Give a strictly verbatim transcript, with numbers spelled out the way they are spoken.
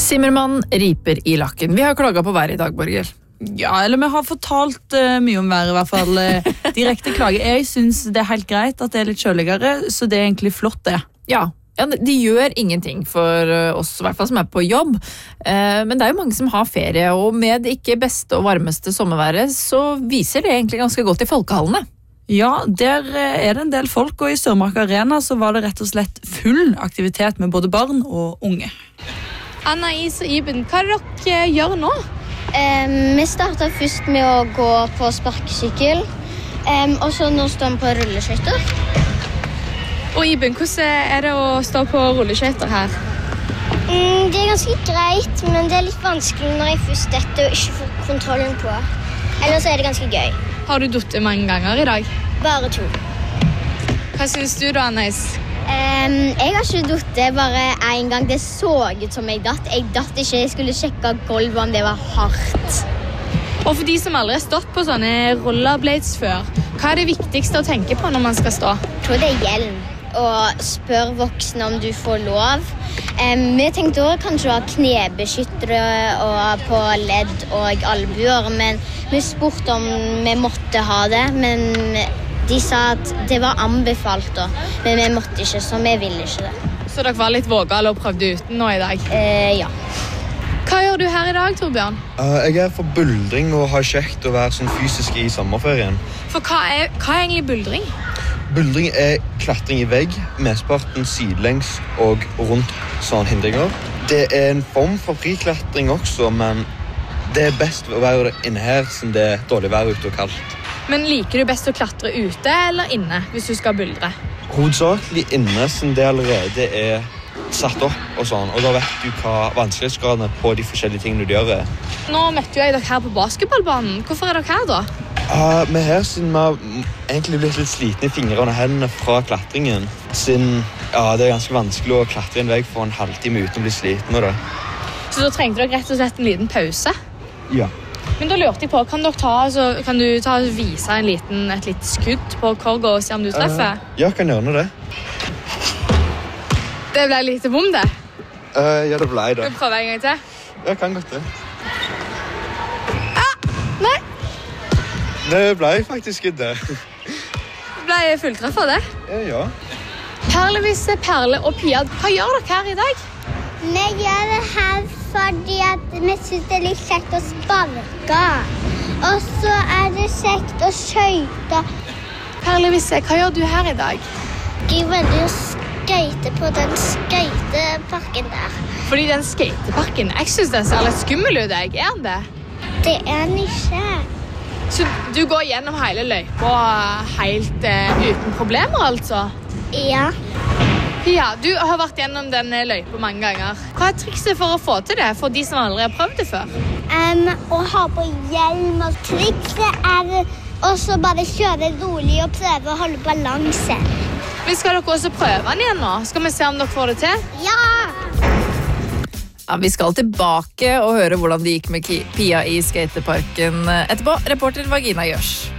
Simmermann riper i lakken. Vi har klaget på været i dag, Borger. Ja, eller vi har fortalt uh, mye om været, i hvert fall. Uh, direkte klage. Jeg synes det er helt greit at det er litt kjøligere, så det er egentlig flott det. Ja, ja de gjør ingenting for oss, i hvert fall som er på jobb. Uh, men det er jo mange som har ferie, og med det ikke beste og varmeste sommerværet, så viser det egentlig ganske godt i folkehallene. Ja, der er det en del folk, og i Sørmark Arena så var det rett og slett full aktivitet med både barn og unge. Anais og Iben, hva er det dere gjør nå? Um, vi startet først med å gå på sparkesykkel, um, og så nå står vi på rulleskøyter. Og Iben, hvordan er det å stå på rulleskøyter her? Mm, det er ganske greit, men det er litt vanskelig når jeg først detter og ikke får kontrollen på. Ellers er det ganske gøy. Har du duttet mange ganger i dag? Bare to. Hva synes du da, Anais? Um, jeg har ikke duttet bare en gang. Det så ut som jeg datt. Jeg datt ikke, jeg skulle sjekke gulvet om det var hardt. Og for de som aldri har stått på sånne rollerblades før, hva er det viktigste å tenke på når man skal stå? Jeg tror det er hjelm, og spør voksne om du får lov. Um, vi tenkte også kanskje å ha knebeskyttere og på ledd og albuer, men vi spurte om vi måtte ha det, men de sa at det var anbefalt da, men vi måtte ikke, så vi ville ikke det. Så dere var litt vågale og prøvde uten nå i dag? Eh, ja. Hva gjør du her i dag, Torbjørn? Uh, jeg er for buldring og har kjekt å være sånn fysisk i sommerferien. For hva er, hva er egentlig buldring? Buldring er klatring i vegg, mesteparten sidelengs og rundt sånne hindringer. Det er en form for friklatring også, men det er best å være inne her siden det er dårlig vær ute og kaldt. Men liker du best å klatre ute eller inne hvis du skal buldre? Hovedsakelig inne siden det allerede er satt opp og sånn, og da vet du hva vanskelighetsgradene på de forskjellige tingene du gjør er. Nå møtte jeg dere her på basketballbanen. Hvorfor er dere her da? Uh, vi er her siden vi har egentlig blitt litt slitne i fingrene og hendene fra klatringen. Siden ja, det er ganske vanskelig å klatre en vegg for en halvtime uten å bli sliten av det. Så da trengte dere rett og slett en liten pause? Ja. Men da lurte jeg på, kan, dere ta, altså, kan du ta og vise en liten, et litt skudd på korg og se om du treffer? Uh, ja, kan gjøre det. Det ble litt bom det? Uh, ja, det ble det. Skal vi prøve en gang til? Ja, kan godt det. Ah, nei. Det ble faktisk det. Det ble fulltreffer det? Uh, ja. Perlevis, Perle og Pia, hva gjør dere her i dag? Vi gjør det her fordi at vi synes det er litt kjekt å sparke. Og så er det kjekt å skøyte. Perlevis, hva gjør du her i dag? Jeg er veldig å skøyte på den skøyteparken der. Fordi den skateparken, jeg synes den ser litt skummel ut, jeg. Er den det? Det er den ikke. Så du går gjennom hele løypa helt uh, uten problemer, altså? Ja. Pia, du har vært gjennom den løypa mange ganger. Hva er trikset for å få til det, for de som aldri har prøvd det før? Um, å ha på hjelm, og trikset er også bare kjøre rolig og prøve å holde balanse. Men skal dere også prøve den igjen nå? Skal vi se om dere får det til? Ja! Ja, vi skal tilbake og høre hvordan det gikk med Pia i skateparken etterpå. Reporter Vagina Gjørs.